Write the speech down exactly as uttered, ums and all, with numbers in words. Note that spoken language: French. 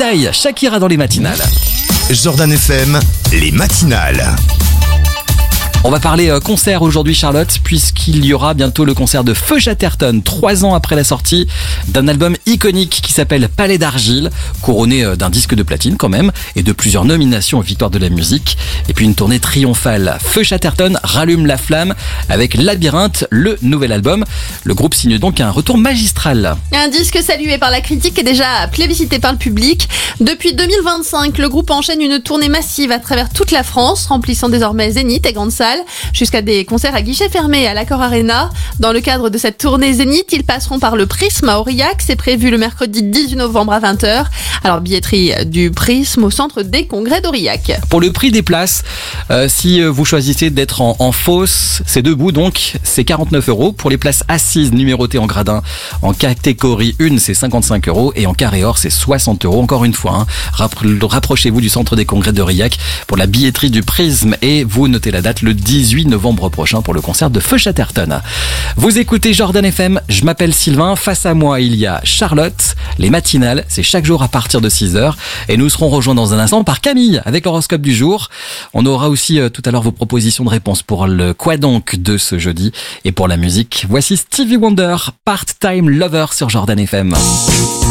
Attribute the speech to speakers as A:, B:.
A: Psy, Shakira dans les matinales.
B: Jordan F M, les matinales.
A: On va parler euh, concert aujourd'hui, Charlotte, puisqu'il y aura bientôt le concert de Feu Chatterton, trois ans après la sortie d'un album iconique qui s'appelle Palais d'Argile, couronné euh, d'un disque de platine quand même, et de plusieurs nominations aux victoires de la musique. Et puis une tournée triomphale. Feu Chatterton rallume la flamme avec Labyrinthe, le nouvel album. Le groupe signe donc un retour magistral.
C: Un disque salué par la critique et déjà plébiscité par le public. Depuis deux mille vingt-cinq, le groupe enchaîne une tournée massive à travers toute la France, remplissant désormais Zénith et grandes salles, jusqu'à des concerts à guichet fermé à l'Accor Arena. Dans le cadre de cette tournée Zénith, ils passeront par le Prisme à Aurillac. C'est prévu le mercredi dix-huit novembre à vingt heures. Alors, billetterie du Prisme au centre des congrès d'Aurillac.
A: Pour le prix des places, euh, si vous choisissez d'être en, en fosse, c'est debout donc, c'est quarante-neuf euros. Pour les places assises numérotées en gradin, en catégorie un, c'est cinquante-cinq euros. Et en carré or, c'est soixante euros. Encore une fois, hein, rapprochez-vous du centre des congrès d'Aurillac pour la billetterie du Prisme. Et vous notez la date, le dix-huit novembre prochain pour le concert de Feu Chatterton. Vous écoutez Jordan F M, je m'appelle Sylvain. Face à moi, il y a Charlotte. Les matinales, c'est chaque jour à partir de six heures. Et nous serons rejoints dans un instant par Camille avec l'horoscope du jour. On aura aussi euh, tout à l'heure vos propositions de réponse pour le quoi donc de ce jeudi. Et pour la musique, voici Stevie Wonder, Part-Time Lover sur Jordan F M.